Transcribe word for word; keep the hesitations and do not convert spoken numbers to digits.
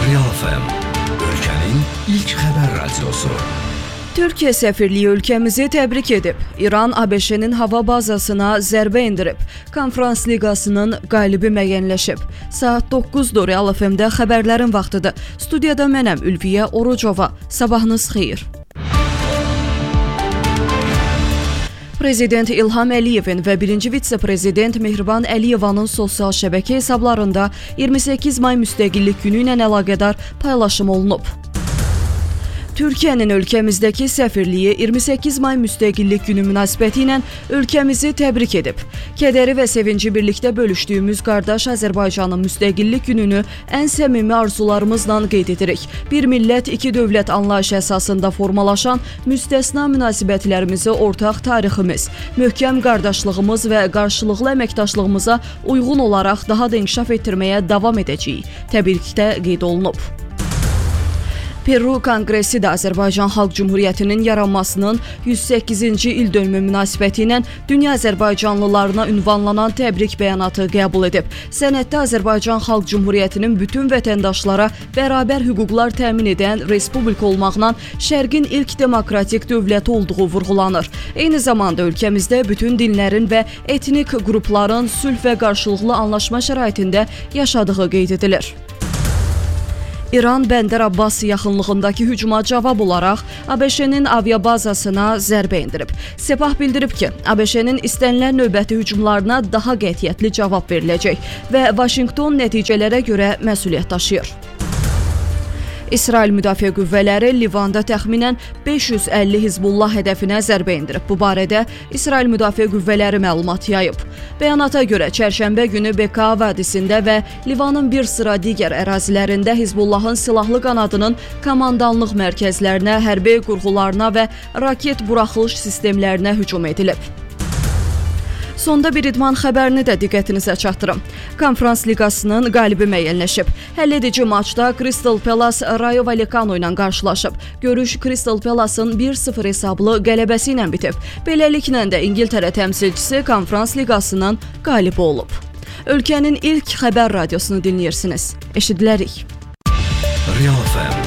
Real F M, ölkənin ilk xəbər radiosu. Türkiyə səfirliyi ölkəmizi təbrik edib. İran A B Ş-nin hava bazasına zərbə endirib. Konferans liqasının qalibi müəyyənləşib. Saat doqquzdur, Real F M-də xəbərlərin vaxtıdır. Studiyada mənəm Ülviyə Orucova. Sabahınız xeyir. Prezident İlham Əliyevin və birinci vitse-prezident Mehriban Əliyevanın sosial şəbəkə hesablarında iyirmi səkkiz may Müstəqillik Günü ilə əlaqədar paylaşım olunub. Türkiyənin ölkəmizdəki səfirliyi iyirmi səkkiz may Müstəqillik Günü münasibəti ilə ölkəmizi təbrik edib. Kədəri və sevinci birlikdə bölüşdüyümüz qardaş Azərbaycanın Müstəqillik Gününü ən səmimi arzularımızla qeyd edirik. Bir millət, iki dövlət anlayışı əsasında formalaşan müstəsna münasibətlərimizi ortaq tariximiz, möhkəm qardaşlığımız və qarşılıqlı əməkdaşlığımıza uyğun olaraq daha da inkişaf etdirməyə davam edəcəyik. Təbrikdə qeyd olunub. Peru Konqresi də Azərbaycan Xalq Cümhuriyyətinin yaranmasının yüz səkkizinci il dönümü münasibəti ilə dünya Azərbaycanlılarına ünvanlanan təbrik bəyanatı qəbul edib. Sənəddə Azərbaycan Xalq Cümhuriyyətinin bütün vətəndaşlara bərabər hüquqlar təmin edən respublika olmaqla Şərqin ilk demokratik dövləti olduğu vurğulanır. Eyni zamanda ölkəmizdə bütün dinlərin və etnik qrupların sülh və qarşılıqlı anlaşma şəraitində yaşadığı qeyd edilir. İran Bəndər Abbas yaxınlığındakı hücuma cavab olaraq A B Ş-nin aviabazasına zərbə endirib. Sepah bildirib ki, A B Ş-nin istənilən növbəti hücumlarına daha qətiyyətli cavab veriləcək və Vaşinqton nəticələrə görə məsuliyyət daşıyır. İsrail Müdafiə Qüvvələri Livanda təxminən beş yüz əlli Hizbullah hədəfinə zərbə endirib. Bu barədə İsrail Müdafiə Qüvvələri məlumat yayıb. Bəyanata görə çərşənbə günü Bəqa vədisində və Livanın bir sıra digər ərazilərində Hizbullahın silahlı qanadının komandanlıq mərkəzlərinə, hərbi qurğularına və raket buraxılış sistemlərinə hücum edilib. Sonda bir idman xəbərini də diqqətinizə çatdırım. Konferans liqasının qalibi müəyyənləşib. Həlledici maçda Crystal Palace Rayo Vallecano ilə qarşılaşıb. Görüş Crystal Palace'ın bir sıfır hesablı qələbəsi ilə bitib. Beləliklə də İngiltərə təmsilçisi konferans liqasının qalibi olub. Ölkənin ilk xəbər radiosunu dinləyirsiniz. Eşidilərik. Real F M